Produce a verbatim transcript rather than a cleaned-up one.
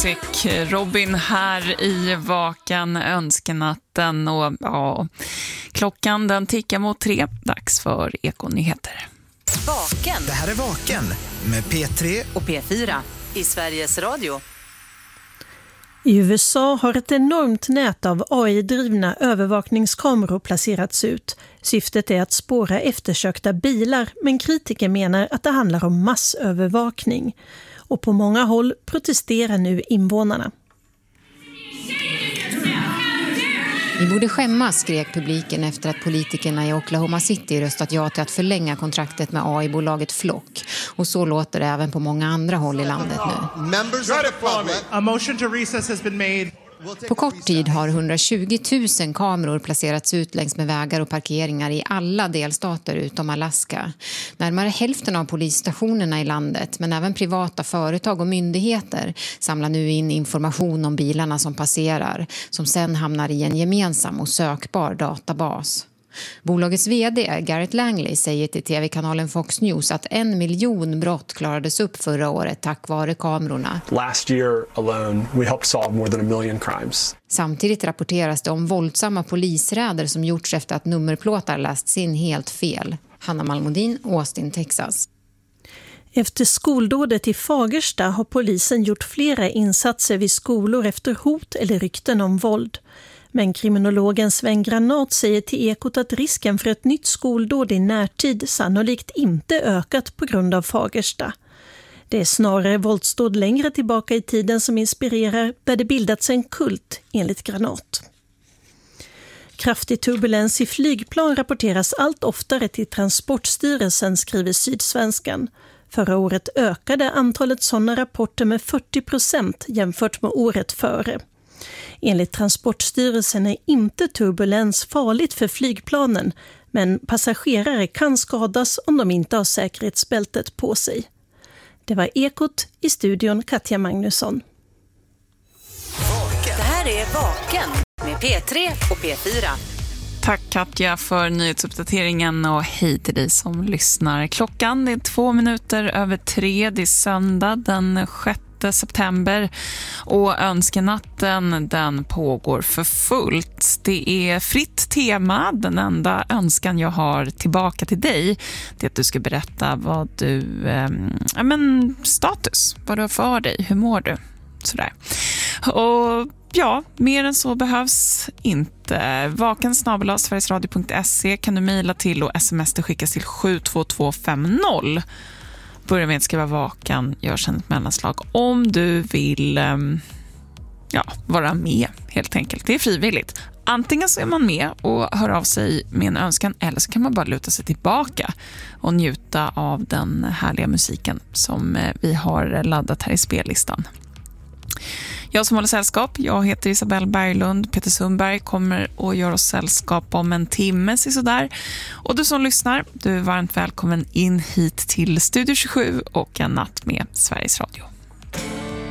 Music. Robin här i Vaken önskenatten och ja, klockan den tickar mot tre. Dags för Ekonyheter. Vaken. Det här är Vaken med P tre och P fyra i Sveriges Radio. I U S A har ett enormt nät av A I-drivna övervakningskameror placerats ut. Syftet är att spåra eftersökta bilar, men kritiker menar att det handlar om massövervakning. Och på många håll protesterar nu invånarna. Vi borde skämmas, skrek publiken efter att politikerna i Oklahoma City röstat ja till att förlänga kontraktet med A I-bolaget Flock. Och så låter det även på många andra håll i landet nu. A motion to recess has been made. På kort tid har hundratjugo tusen kameror placerats ut längs med vägar och parkeringar i alla delstater utom Alaska. Närmare hälften av polisstationerna i landet, men även privata företag och myndigheter, samlar nu in information om bilarna som passerar, som sedan hamnar i en gemensam och sökbar databas. Bolagets vd Garrett Langley säger till tv-kanalen Fox News att en miljon brott klarades upp förra året tack vare kamerorna. Last year alone we helped solve more than a million crimes. Samtidigt rapporteras det om våldsamma polisräder som gjorts efter att nummerplåtar lästs in helt fel. Hanna Malmodin, Austin, Texas. Efter skoldådet i Fagersta har polisen gjort flera insatser vid skolor efter hot eller rykten om våld. Men kriminologen Sven Granat säger till Ekot att risken för ett nytt skoldåd i närtid sannolikt inte ökat på grund av Fagersta. Det är snarare våldsdåd längre tillbaka i tiden som inspirerar, där det bildats en kult, enligt Granat. Kraftig turbulens i flygplan rapporteras allt oftare till Transportstyrelsen, skriver Sydsvenskan. Förra året ökade antalet sådana rapporter med fyrtio procent jämfört med året före. Enligt Transportstyrelsen är inte turbulens farligt för flygplanen, men passagerare kan skadas om de inte har säkerhetsbältet på sig. Det var Ekot, i studion Katja Magnusson. Det här är Vaken med P tre och P fyra. Tack Katja för nyhetsuppdateringen och hej till dig som lyssnar. Klockan är två minuter över tre, det är söndag den sjätte september och önskenatten den pågår för fullt. Det är fritt tema. Den enda önskan jag har tillbaka till dig det är att du ska berätta vad du eh, ja, men status, vad du har för dig, hur mår du? Sådär. Och ja, mer än så behövs inte. Vaken snabel-a sverigesradio punkt se kan du mejla till och sms det skickas till sju två två fem noll. Börja med att skriva vaken, gör sen ett mellanslag om du vill ja, vara med helt enkelt. Det är frivilligt. Antingen så är man med och hör av sig med en önskan eller så kan man bara luta sig tillbaka och njuta av den härliga musiken som vi har laddat här i spellistan. Jag som håller sällskap, jag heter Isabelle Berglund. Peter Sundberg kommer att göra oss sällskap om en timme sådär. Och du som lyssnar, du är varmt välkommen in hit till Studio tjugosju och en natt med Sveriges Radio.